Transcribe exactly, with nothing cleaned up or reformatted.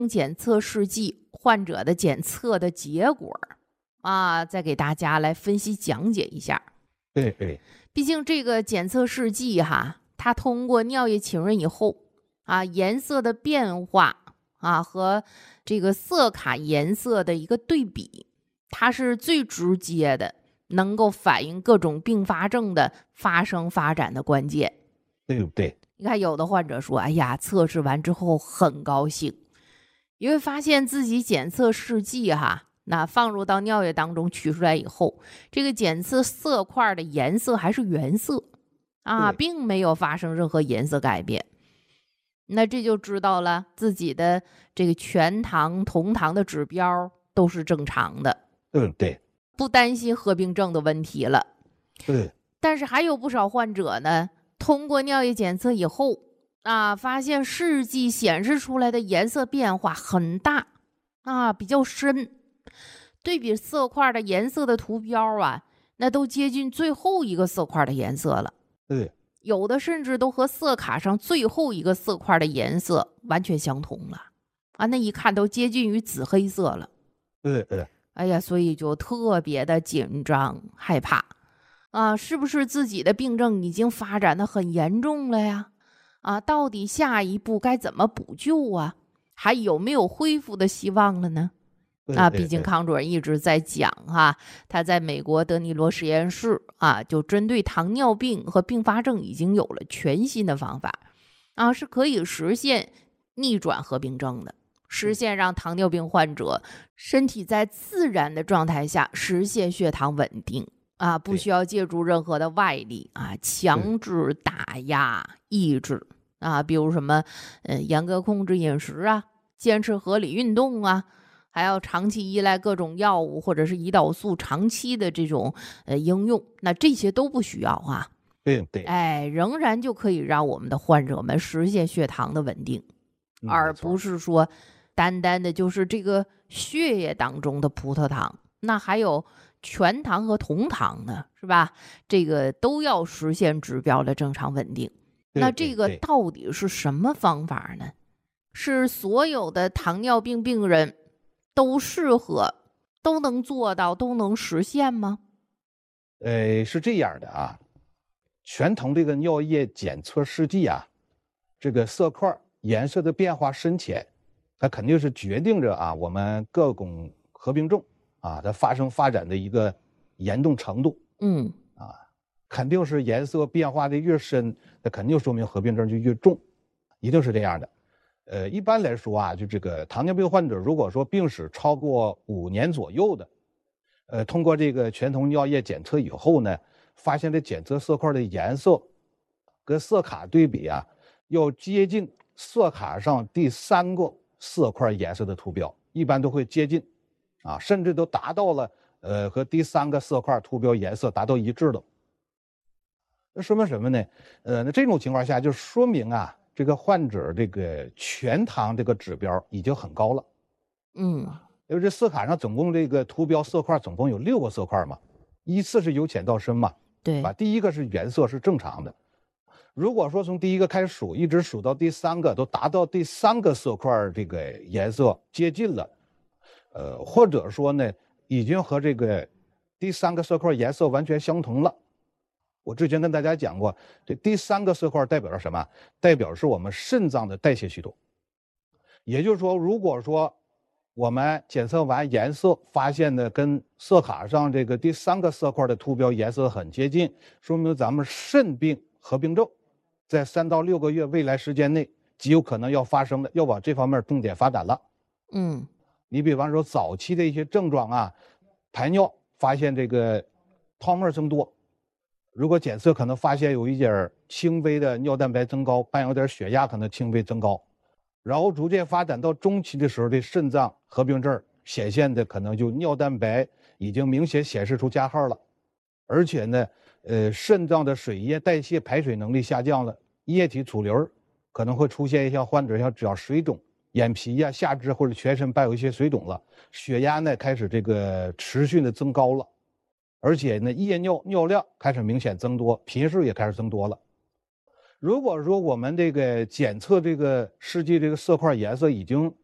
检测试剂患者的检测的结果啊，再给大家来分析讲解一下。 对对， 毕竟这个检测试剂哈，它通过尿液浸润以后啊，颜色的变化啊和这个色卡颜色的一个对比，它是最直接的，能够反映各种并发症的发生发展的关键。 对不对？ 你看有的患者说，哎呀，测试完之后很高兴，因为发现自己检测试剂哈，那放入到尿液当中取出来以后，这个检测色块的颜色还是原色啊，并没有发生任何颜色改变。那这就知道了自己的这个全糖、同糖的指标都是正常的， 对不对？ 不担心合并症的问题了。 对。 但是还有不少患者呢，通过尿液检测以后啊，发现试剂显示出来的颜色变化很大啊，比较深。对比色块的颜色的图标啊，那都接近最后一个色块的颜色了。 对。 有的甚至都和色卡上最后一个色块的颜色完全相同了啊，那一看都接近于紫黑色了。 对对。 哎呀，所以就特别的紧张害怕啊，是不是自己的病症已经发展的很严重了呀？啊，到底下一步该怎么补救啊？还有没有恢复的希望了呢？啊，毕竟康主任一直在讲哈，他在美国德尼罗实验室啊，就针对糖尿病和并发症已经有了全新的方法啊，是可以实现逆转合并症的，实现让糖尿病患者身体在自然的状态下实现血糖稳定啊，不需要借助任何的外力啊，强制打压抑制啊，比如什么呃严格控制饮食啊，坚持合理运动啊，还要长期依赖各种药物或者是胰岛素长期的这种呃应用，那这些都不需要啊。 对对， 哎，仍然就可以让我们的患者们实现血糖的稳定， 嗯、 而不是说单单的就是这个血液当中的葡萄糖，那还有全糖和同糖呢，是吧？这个都要实现指标的正常稳定。那这个到底是什么方法呢？是所有的糖尿病病人都适合、都能做到、都能实现吗？ 呃，是这样的啊，全糖这个尿液检测试剂啊，这个色块颜色的变化深浅，它肯定是决定着啊我们各种合并症啊它发生发展的一个严重程度。 嗯， 啊，肯定是颜色变化的越深，那肯定说明合并症就越重，一定是这样的。呃，一般来说啊，就这个糖尿病患者，如果说病史超过五年左右的，呃，通过这个全糖尿液检测以后呢，发现这检测色块的颜色跟色卡对比啊，要接近色卡上第三个色块颜色的图标，一般都会接近，啊，甚至都达到了呃和第三个色块图标颜色达到一致的。那说明什么呢？呃，那这种情况下就说明啊，这个患者这个全糖这个指标已经很高了。 嗯， 因为这色卡上总共这个图标色块总共有六个色块嘛，依次是由浅到深嘛。 对， 吧？第一个是原色是正常的，如果说从第一个开始数，一直数到第三个都达到第三个色块这个颜色接近了，呃，或者说呢已经和这个第三个色块颜色完全相同了。我之前跟大家讲过，这第三个色块代表着什么？代表是我们肾脏的代谢系统。也就是说，如果说我们检测完颜色，发现的跟色卡上这个第三个色块的图标颜色很接近，说明咱们肾病合并症在三到六个月未来时间内极有可能要发生的，要往这方面重点发展了。 嗯， 你比方说早期的一些症状啊，排尿发现这个泡沫增多，如果检测可能发现有一点轻微的尿蛋白增高，伴有点血压可能轻微增高，然后逐渐发展到中期的时候，这肾脏合并症显现的可能就尿蛋白已经明显显示出加号了，而且呢，呃，肾脏的水液代谢排水能力下降了，液体储留可能会出现一些患者像只要水肿，眼皮呀、下肢或者全身伴有一些水肿了，血压呢开始这个持续的增高了。而且呢，夜尿尿量开始明显增多，频数也开始增多了。如果说我们这个检测这个试剂这个色块颜色已经